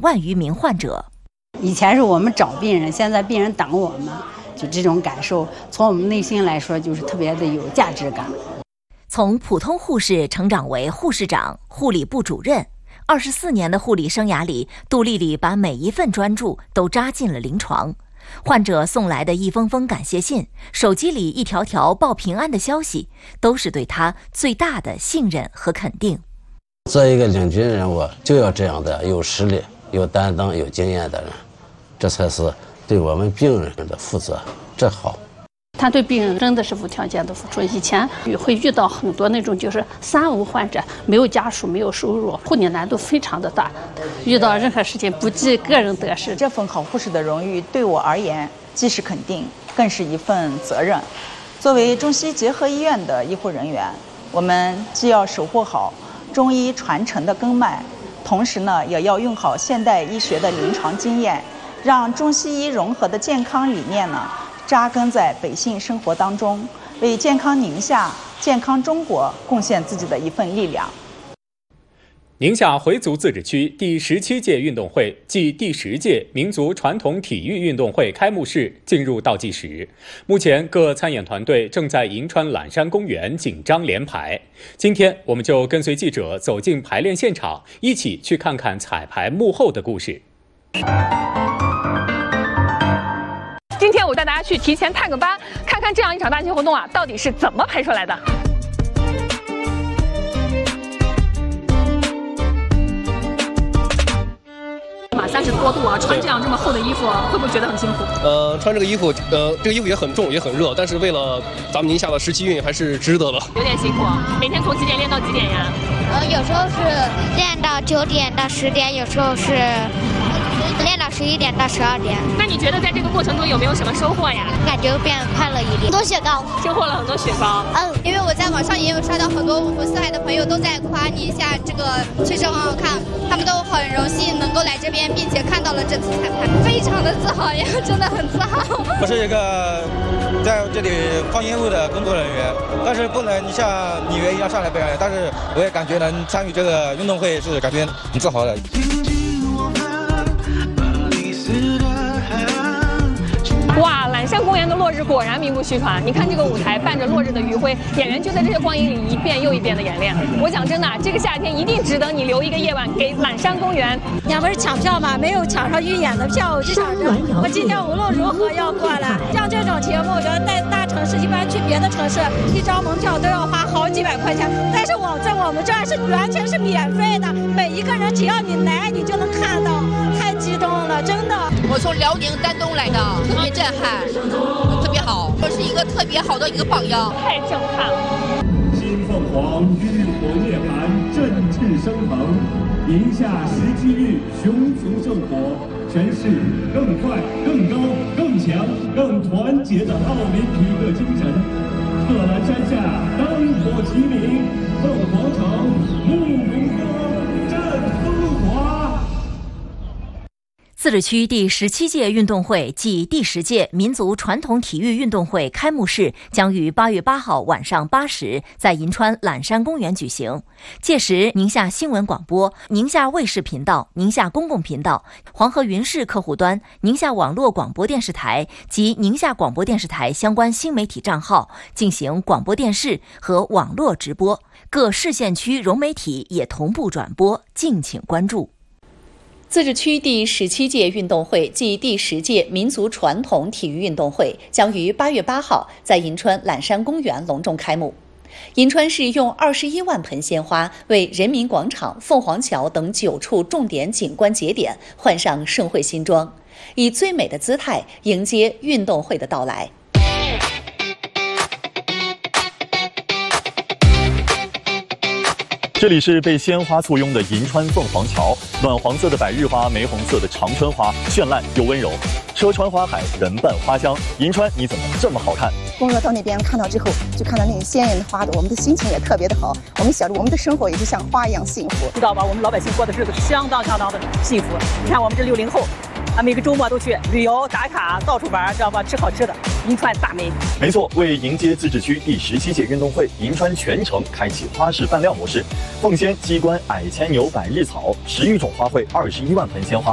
万余名患者。 以前是我们找病人，现在病人等我们，就这种感受，从我们内心来说，就是特别的有价值感。 从普通护士成长为护士长、护理部主任，24年的护理生涯里，杜丽丽把每一份专注都扎进了临床。患者送来的一封封感谢信，手机里一条条报平安的消息，都是对她最大的信任和肯定。 做一个领军人物，就要这样的有实力、有担当、有经验的人，这才是对我们病人的负责，这好。 他对病人真的是无条件的付出。以前会遇到很多那种就是三无患者，没有家属，没有收入，护理难度非常的大，遇到任何事情不计个人得失。 这份好护士的荣誉对我而言，既是肯定，更是一份责任。作为中西结合医院的医护人员，我们既要守护好中医传承的根脉，同时呢，也要用好现代医学的临床经验，让中西医融合的健康理念呢，扎根在百姓生活当中，为健康宁夏、健康中国贡献自己的一份力量。 宁夏回族自治区第17届运动会暨第10届民族传统体育运动会开幕式进入倒计时，目前各参演团队正在银川揽山公园紧张连排。今天我们就跟随记者走进排练现场，一起去看看彩排幕后的故事。 今天我带大家去提前探个班，看看这样一场大型活动啊，到底是怎么排出来的。30多度啊，穿这样这么厚的衣服，会不会觉得很辛苦？ 穿这个衣服，这个衣服也很重，也很热，但是为了咱们宁夏的17运，还是值得的。 有点辛苦，每天从几点练到几点呀？ 有时候是练到9点到10点，有时候是练到11点到12点。 那你觉得在这个过程中有没有什么收获呀？ 感觉变快乐一点，多雪糕， 收获了很多雪糕。 因为我在网上也有刷到很多五湖四海的朋友都在夸宁夏这个确实很好看，他们都很荣幸能够来这边，并且看到了这次彩排，非常的自豪，也真的很自豪。 我是一个在这里放烟雾的工作人员，但是不能像你们一样上来表演，但是我也感觉能参与这个运动会是感觉很自豪的。 哇，揽山公园的落日果然名不虚传。你看这个舞台伴着落日的余晖，演员就在这些光影里一遍又一遍的演练。我讲真的，这个夏天一定值得你留一个夜晚给揽山公园。 要不是抢票嘛，没有抢上预演的票，我就想着我今天无论如何要过来。像这种节目，我觉得在大城市，一般去别的城市，一张门票都要花好几百块钱，但是在我们这儿是完全是免费的，每一个人只要你来，你就能看到，太激动了，真的。 我从辽宁丹东来的，特别震撼，特别好，这是一个特别好的一个榜样， 太震撼了。 新凤凰浴火涅槃，振翅升腾，宁夏17运熊族圣火，诠释更快、更高、更强、更团结的奥林匹克精神。贺兰山下灯火齐鸣，凤凰城沐荣光，振风华。 自治区第17届运动会暨第10届民族传统体育运动会开幕式将于8月8号晚上8时在银川揽山公园举行。届时，宁夏新闻广播、宁夏卫视频道、宁夏公共频道、黄河云视客户端、宁夏网络广播电视台及宁夏广播电视台相关新媒体账号进行广播电视和网络直播，各市县区融媒体也同步转播，敬请关注。 自治区第17届运动会暨第10届民族传统体育运动会将于8月8号在银川揽山公园隆重开幕。银川市用21万盆鲜花为人民广场、凤凰桥等9处重点景观节点换上盛会新装，以最美的姿态迎接运动会的到来。 这里是被鲜花簇拥的银川凤凰桥，暖黄色的百日花，玫红色的长春花，绚烂又温柔。车穿花海，人伴花香，银川你怎么这么好看？ 公路到那边看到之后，就看到那个鲜艳的花朵，我们的心情也特别的好。我们想着我们的生活也是像花一样幸福， 知道吧？我们老百姓过的日子是相当的幸福。你看我们这60后。每个周末都去旅游打卡，到处玩，知道吧？吃好吃的，银川大美。 没错，为迎接自治区第17届运动会，银川全程开启花式扮料模式，凤仙、鸡冠、矮牵牛、百日草10余种花卉，21万盆鲜花。